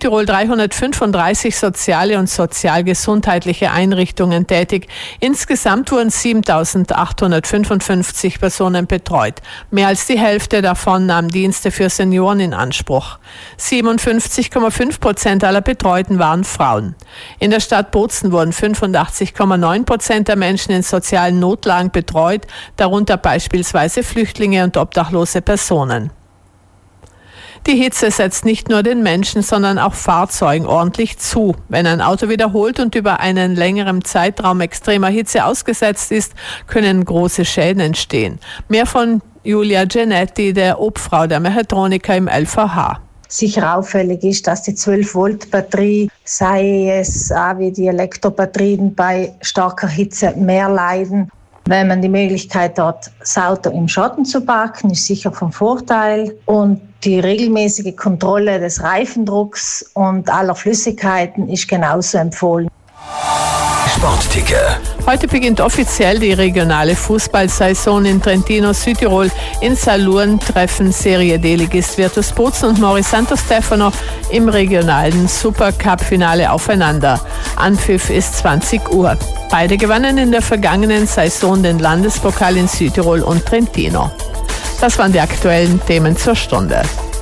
Südtirol 335 soziale und sozialgesundheitliche Einrichtungen tätig. Insgesamt wurden 7.855 Personen betreut. Mehr als die Hälfte davon nahm Dienste für Senioren in Anspruch. 57,5% aller Betreuten waren Frauen. In der Stadt Bozen wurden 85,9% der Menschen in sozialen Notlagen betreut, darunter beispielsweise Flüchtlinge und obdachlose Personen. Die Hitze setzt nicht nur den Menschen, sondern auch Fahrzeugen ordentlich zu. Wenn ein Auto wiederholt und über einen längeren Zeitraum extremer Hitze ausgesetzt ist, können große Schäden entstehen. Mehr von Julia Genetti, der Obfrau der Mechatroniker im LVH. Sicher auffällig ist, dass die 12-Volt-Batterie, sei es auch wie die Elektrobatterien bei starker Hitze, mehr leiden. Wenn man die Möglichkeit hat, das Auto im Schatten zu parken, ist sicher von Vorteil. Und die regelmäßige Kontrolle des Reifendrucks und aller Flüssigkeiten ist genauso empfohlen. Sportticker. Heute beginnt offiziell die regionale Fußballsaison in Trentino, Südtirol. In Salurn treffen Serie D-Ligist Virtus Bozen und Moris Santo Stefano im regionalen Supercup-Finale aufeinander. Anpfiff ist 20 Uhr. Beide gewannen in der vergangenen Saison den Landespokal in Südtirol und Trentino. Das waren die aktuellen Themen zur Stunde.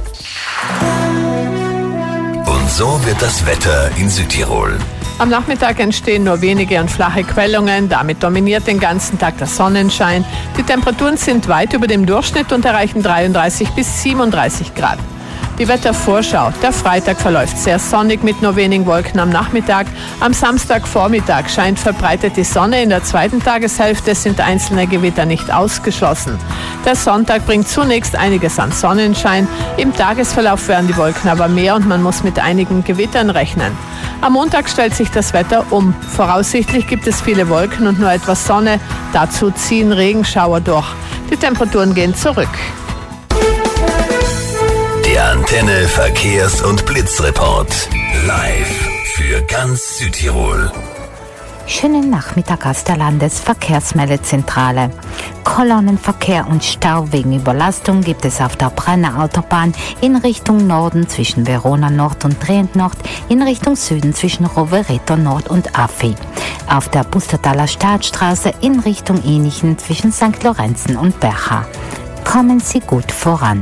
Und so wird das Wetter in Südtirol. Am Nachmittag entstehen nur wenige und flache Quellungen, damit dominiert den ganzen Tag der Sonnenschein. Die Temperaturen sind weit über dem Durchschnitt und erreichen 33 bis 37 Grad. Die Wettervorschau. Der Freitag verläuft sehr sonnig mit nur wenigen Wolken am Nachmittag. Am Samstagvormittag scheint verbreitet die Sonne. In der zweiten Tageshälfte sind einzelne Gewitter nicht ausgeschlossen. Der Sonntag bringt zunächst einiges an Sonnenschein. Im Tagesverlauf werden die Wolken aber mehr und man muss mit einigen Gewittern rechnen. Am Montag stellt sich das Wetter um. Voraussichtlich gibt es viele Wolken und nur etwas Sonne. Dazu ziehen Regenschauer durch. Die Temperaturen gehen zurück. Der Antenne Verkehrs- und Blitzreport. Live für ganz Südtirol. Schönen Nachmittag aus der Landesverkehrsmeldezentrale. Kolonnenverkehr und Stau wegen Überlastung gibt es auf der Brenner Autobahn in Richtung Norden zwischen Verona Nord und Trient Nord, in Richtung Süden zwischen Rovereto Nord und Affi. Auf der Pustertaler Staatsstraße in Richtung Enichen zwischen St. Lorenzen und Bercha. Kommen Sie gut voran.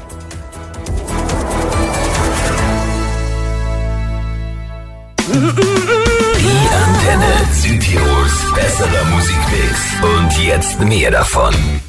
Die Antenne Südtirols besserer Musikmix. Und jetzt mehr davon.